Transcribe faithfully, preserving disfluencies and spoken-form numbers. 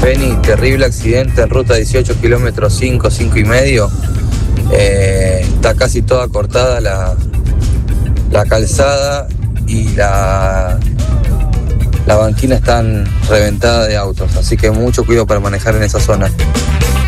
Beni, terrible accidente en ruta dieciocho, kilómetros cinco, cinco y medio. Eh, está casi toda cortada la, la calzada y la, la banquina están reventadas de autos, así que mucho cuidado para manejar en esa zona.